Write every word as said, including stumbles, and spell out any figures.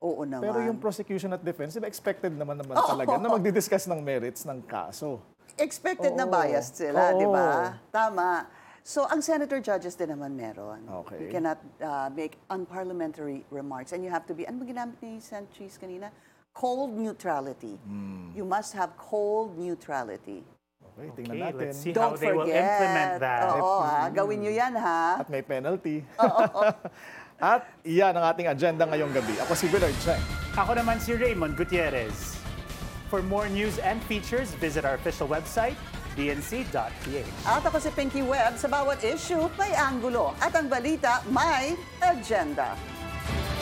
Oo naman. Pero yung prosecution at defense, diba expected naman naman talaga na magdi-discuss ng merits ng kaso. Expected na Oo. biased sila, Oo. di ba? Tama. So, ang senator judges din naman meron. Okay. You cannot uh, make unparliamentary remarks and you have to be, ano ba ginamit ni Sen Cheese kanina? Cold neutrality. Hmm. You must have cold neutrality. Okay, tingnan Okay, natin. let's see Don't how they will forget. implement that. Oo, ha? Gawin nyo yan, ha? At may penalty. At iyan ang ating agenda ngayong gabi. Ako si Willard Cheng. Ako naman si Raymond Gutierrez. For more news and features, visit our official website, d n c dot p h. At ako si Pinky Webb. Sa bawat issue, may anggulo. At ang balita, may agenda.